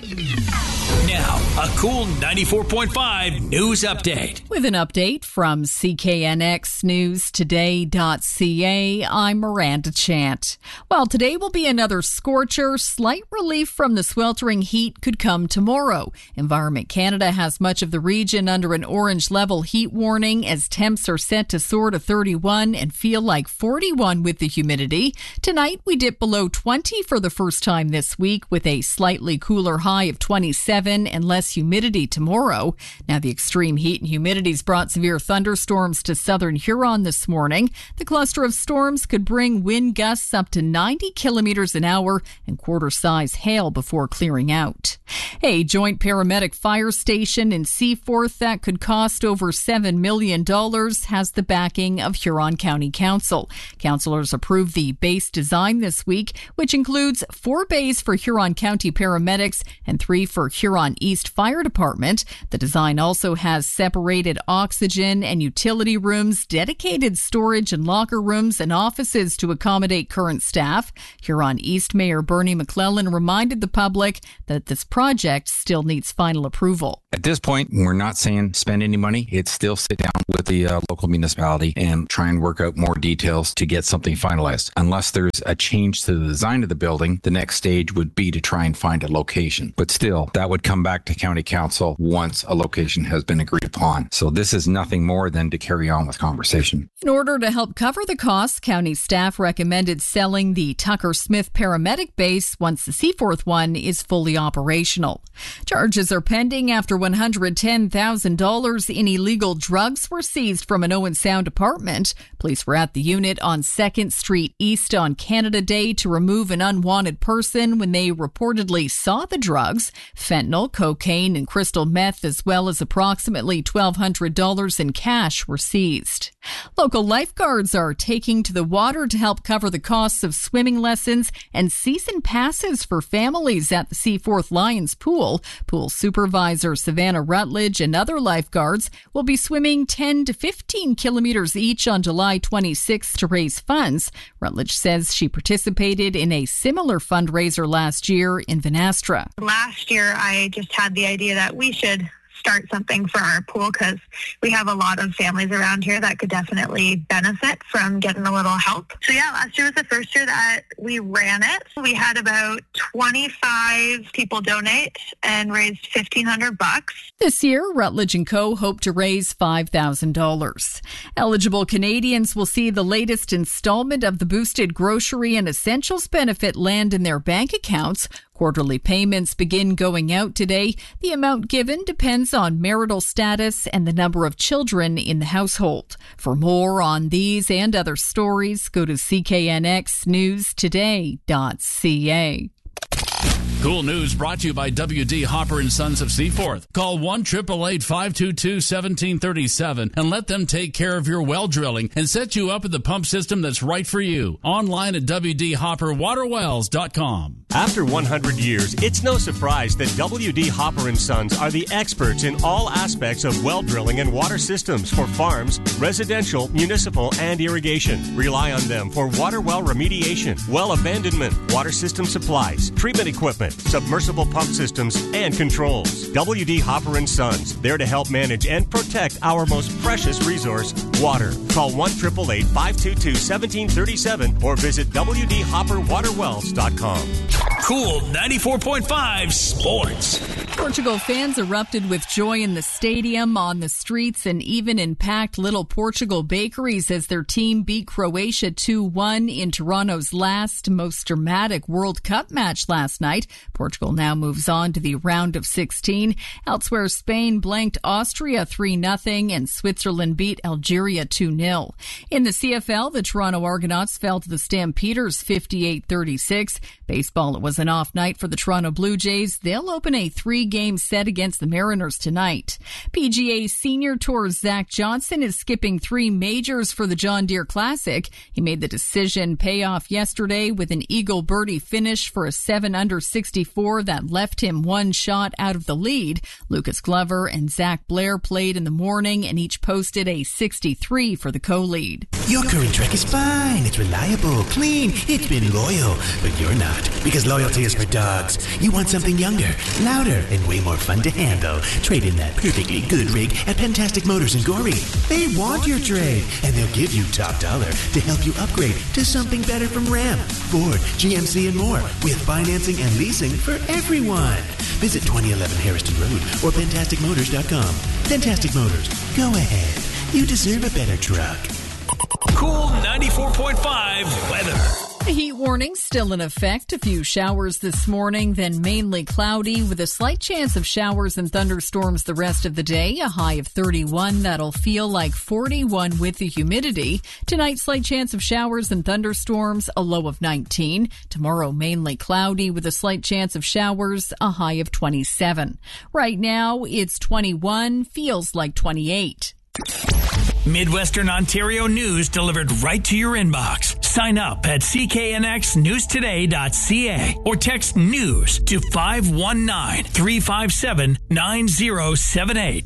Now, a cool 94.5 news update. With an update from CKNXNewsToday.ca, I'm Miranda Chant. Well, today will be another scorcher. Slight relief from the sweltering heat could come tomorrow. Environment Canada has much of the region under an orange level heat warning as temps are set to soar to 31 and feel like 41 with the humidity. Tonight, we dip below 20 for the first time this week with a slightly cooler high of 27 and less humidity tomorrow. Now, the extreme heat and humidity's brought severe thunderstorms to southern Huron this morning. The cluster of storms could bring wind gusts up to 90 kilometers an hour and quarter-size hail before clearing out. A joint paramedic fire station in Seaforth that could cost over $7 million has the backing of Huron County Council. Councillors approved the base design this week, which includes 4 bays for Huron County paramedics and 3 for Huron East Fire Department. The design also has separated oxygen and utility rooms, dedicated storage and locker rooms, and offices to accommodate current staff. Huron East Mayor Bernie McClellan reminded the public that this project still needs final approval. At this point, we're not saying spend any money. It's still sit down with the local municipality and try and work out more details to get something finalized. Unless there's a change to the design of the building, the next stage would be to try and find a location. But still, that would come back to county council once a location has been agreed upon. So this is nothing more than to carry on with conversation. In order to help cover the costs, county staff recommended selling the Tucker Smith paramedic base once the Seaforth one is fully operational. Charges are pending after $110,000 in illegal drugs were seized from an Owen Sound apartment. Police were at the unit on 2nd Street East on Canada Day to remove an unwanted person when they reportedly saw the drugs. Fentanyl, cocaine, and crystal meth, as well as approximately $1,200 in cash, were seized. Local lifeguards are taking to the water to help cover the costs of swimming lessons and season passes for families at the Seaforth Lions Pool. Pool supervisor Savannah Rutledge and other lifeguards will be swimming 10 to 15 kilometers each on July 26th to raise funds. Rutledge says she participated in a similar fundraiser last year in Vanastra. Last year, I just had the idea that we should start something for our pool because we have a lot of families around here that could definitely benefit from getting a little help. So yeah, last year was the first year that we ran it. We had about 25 people donate and raised $1,500. This year, Rutledge & Co. hope to raise $5,000. Eligible Canadians will see the latest installment of the boosted grocery and essentials benefit land in their bank accounts. Quarterly payments begin going out today. The amount given depends on marital status and the number of children in the household. For more on these and other stories, go to CKNXNewsToday.ca. Cool News brought to you by W.D. Hopper and Sons of Seaforth. Call 1-888-522-1737 and let them take care of your well drilling and set you up with the pump system that's right for you. Online at WDHopperWaterWells.com. After 100 years, it's no surprise that W.D. Hopper and Sons are the experts in all aspects of well drilling and water systems for farms, residential, municipal, and irrigation. Rely on them for water well remediation, well abandonment, water system supplies, treatment equipment, submersible pump systems, and controls. W.D. Hopper and Sons, there to help manage and protect our most precious resource, water. Call 1-888-522-1737 or visit WDHopperWaterWells.com. Cool 94.5 Sports. Portugal fans erupted with joy in the stadium, on the streets, and even in packed Little Portugal bakeries as their team beat Croatia 2-1 in Toronto's last, most dramatic World Cup match last night. Portugal now moves on to the round of 16. Elsewhere, Spain blanked Austria 3-0 and Switzerland beat Algeria 2-0. In the CFL, the Toronto Argonauts fell to the Stampeders 58-36. Baseball, it was an off night for the Toronto Blue Jays. They'll open a 3-game set against the Mariners tonight. PGA Senior Tour's Zach Johnson is skipping 3 majors for the John Deere Classic. He made the decision pay off yesterday with an eagle birdie finish for a 7-under 64 that left him 1 shot out of the lead. Lucas Glover and Zach Blair played in the morning and each posted a 63 83 for the co-lead. Your current Trek is fine. It's reliable, clean. It's been loyal. But you're not, because loyalty is for dogs. You want something younger, louder, and way more fun to handle. Trade in that perfectly good rig at Fantastic Motors in Goree. They want your trade, and they'll give you top dollar to help you upgrade to something better from Ram, Ford, GMC, and more, with financing and leasing for everyone. Visit 2011 Harrison Road or FantasticMotors.com. Fantastic Motors. Go ahead. You deserve a better truck. Cool 94.5 weather. A heat warning still in effect. A few showers this morning, then mainly cloudy with a slight chance of showers and thunderstorms the rest of the day. A high of 31. That'll feel like 41 with the humidity. Tonight, slight chance of showers and thunderstorms. A low of 19. Tomorrow, mainly cloudy with a slight chance of showers. A high of 27. Right now, it's 21. Feels like 28. Midwestern Ontario news delivered right to your inbox. Sign up at cknxnewstoday.ca or text NEWS to 519-357-9078.